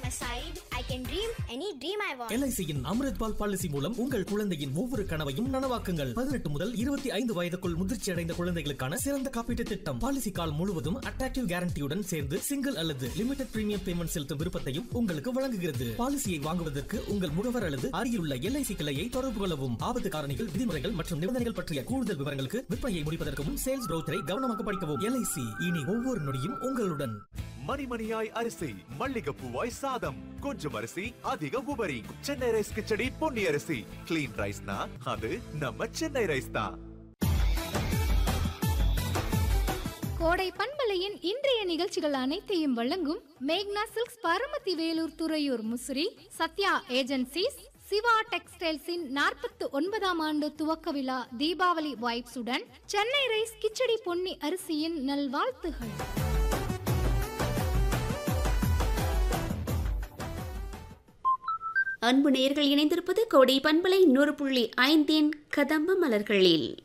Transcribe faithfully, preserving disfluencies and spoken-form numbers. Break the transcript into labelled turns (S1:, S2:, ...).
S1: my side, I can dream any dream I want.
S2: L I C-யின் Amrit ball policy மூலம் உங்கள் குழந்தையின் ஒவ்வொரு கனவையும் நனவாக்குங்கள். பதினெட்டு முதல் இருபத்தி ஐந்து வயதுக்குள் முதிர்ச்சி அடைந்த குழந்தைகளுக்கான சிறந்த காப்பீட்டு திட்டம். பாலிசி கால் முழுவதும் அட்ராக்டிவ் கேரண்டியுடன் சேர்ந்து சிங்கிள் அல்லது லிமிடெட் பிரீமியம் பேமெண்ட் செலுத்தும் விருப்பத்தையும் உங்களுக்கு வழங்குகிறது. பாலிசியை வாங்குவதற்கு உங்கள் முகவர் அல்லது அருகிலுள்ள L I C கிளையை தொடர்பு கொள்ளவும். ஆபத்து காரணிகள், விதிமுறைகள் மற்றும் நிபந்தனைகள் பற்றிய கூடுதல் விவரங்களுக்கு விற்பனையை முடிப்பதற்கு முன் சேல்ஸ் ப்ரௌச்சரை கவனமாக படிக்கவும். L I C, இனி ஒவ்வொரு நொடியும் உங்களுடன்.
S3: மணிமணியாய் அரிசி, மல்லிகைப்பூவாய் சாதம், கொஞ்சம் அரிசி அதிக உபரி. சென்னை ரைஸ் கிச்சடி பொன்னி அரிசி. கிளீன் ரைஸ்னா அது நம்ம சென்னை ரைஸ் தான்.
S4: கோடை பண்பலையின் இன்றைய நிகழ்ச்சிகள் அனைத்தையும் வழங்கும் மேக்னா சில்க்ஸ், பரமத்தி வேலூர் துறையூர் முசிறி, சத்யா ஏஜென்சிஸ், சிவா டெக்ஸ்டைல்ஸின் நாற்பத்தி ஒன்பதாம் ஆண்டு துவக்க விழா தீபாவளி வைப்ஸுடன் சென்னை ரைஸ் கிச்சடி பொன்னி அரிசியின் நல்வாழ்த்துகள்.
S5: அன்பு நேயர்கள் இணைந்திருப்பது கோடை பண்பலை நூறு புள்ளி ஐந்தின் கதம்ப மலர்களில்.